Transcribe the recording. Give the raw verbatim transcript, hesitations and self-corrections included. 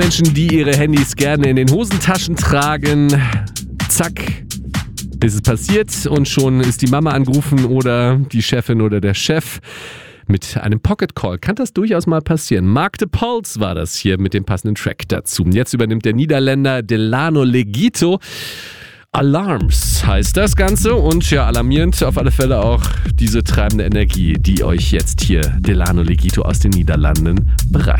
Menschen, die ihre Handys gerne in den Hosentaschen tragen. Zack, ist es passiert und schon ist die Mama angerufen oder die Chefin oder der Chef mit einem Pocket Call. Kann das durchaus mal passieren. Mark de Pulse war das hier mit dem passenden Track dazu. Jetzt übernimmt der Niederländer Delano Legito. Alarms heißt das Ganze und ja, alarmierend auf alle Fälle auch diese treibende Energie, die euch jetzt hier Delano Legito aus den Niederlanden bereitet.